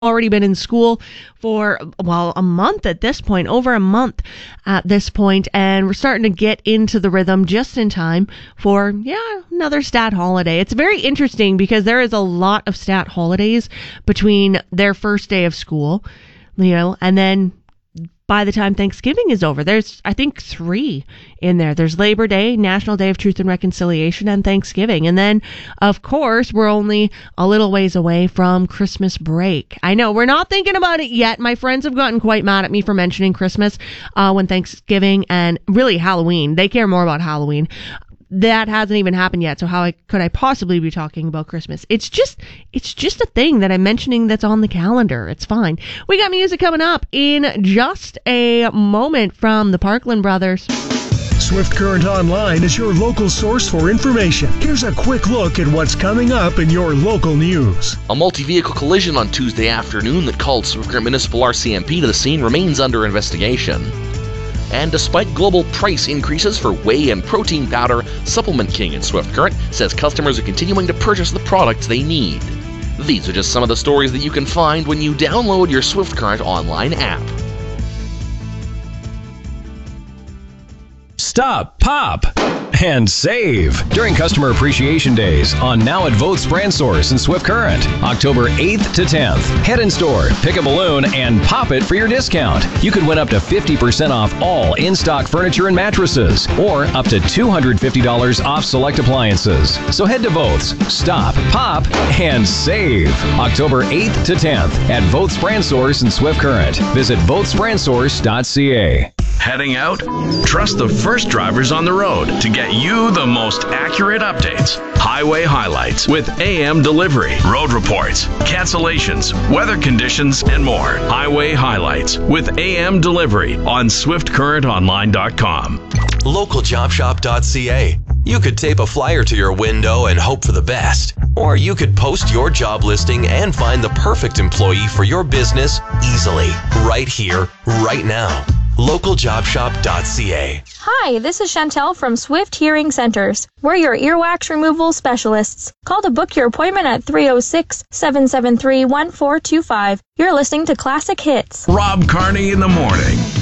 already been in school for, a month at this point, over a month at this point, and we're starting to get into the rhythm just in time for, another stat holiday. It's very interesting because there is a lot of stat holidays between their first day of school, and then by the time Thanksgiving is over, there's, I think, 3 in there. There's Labor Day, National Day of Truth and Reconciliation, and Thanksgiving. And then, of course, we're only a little ways away from Christmas break. I know, we're not thinking about it yet. My friends have gotten quite mad at me for mentioning Christmas when Thanksgiving and really Halloween. They care more about Halloween. That hasn't even happened yet, so how could I possibly be talking about Christmas? It's just a thing that I'm mentioning that's on the calendar. It's fine. We got music coming up in just a moment from the Parkland Brothers. Swift Current Online is your local source for information. Here's a quick look at what's coming up in your local news. A multi-vehicle collision on Tuesday afternoon that called Swift Current Municipal RCMP to the scene remains under investigation. And despite global price increases for whey and protein powder, Supplement King in Swift Current says customers are continuing to purchase the products they need. These are just some of the stories that you can find when you download your Swift Current online app. Stop, pop, and save during Customer Appreciation Days on Now at Votes Brand Source in Swift Current, October 8th to 10th. Head in store, pick a balloon, and pop it for your discount. You could win up to 50% off all in-stock furniture and mattresses, or up to $250 off select appliances. So head to Votes, stop, pop, and save. October 8th to 10th at Votes Brand Source in Swift Current. Visit votesbrandsource.ca. Heading out? Trust the first drivers on the road to get you the most accurate updates. Highway highlights with AM delivery, road reports, cancellations, weather conditions, and more. Highway highlights with AM delivery on SwiftCurrentOnline.com. LocalJobShop.ca. You could tape a flyer to your window and hope for the best. Or you could post your job listing and find the perfect employee for your business easily, right here, right now. LocalJobShop.ca. Hi, this is Chantel from Swift Hearing Centers. We're your earwax removal specialists. Call to book your appointment at 306-773-1425. You're listening to Classic Hits. Rob Carney in the morning.